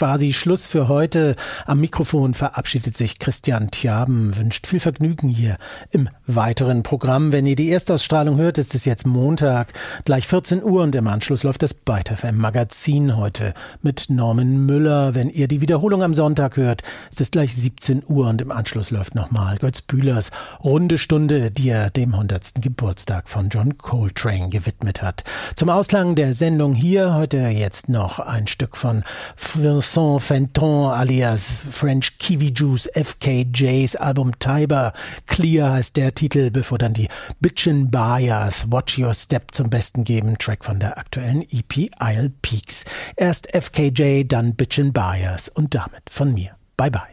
quasi Schluss für heute. Am Mikrofon verabschiedet sich Christian Tjaben, wünscht viel Vergnügen hier im weiteren Programm. Wenn ihr die Erstausstrahlung hört, ist es jetzt Montag, gleich 14 Uhr und im Anschluss läuft das Byte FM Magazin heute mit Norman Müller. Wenn ihr die Wiederholung am Sonntag hört, ist es gleich 17 Uhr und im Anschluss läuft nochmal Götz Bühlers Runde Stunde, die er dem 100. Geburtstag von John Coltrane gewidmet hat. Zum Ausklang der Sendung hier heute jetzt noch ein Stück von Vincent Fenton alias French Kiwi Juice FKJs Album Tiber. Clear heißt der Titel, bevor dann die Bitchin' Bias Watch Your Step zum Besten geben, Track von der aktuellen EP Isle Peaks. Erst FKJ, dann Bitchin' Bias und damit von mir. Bye bye.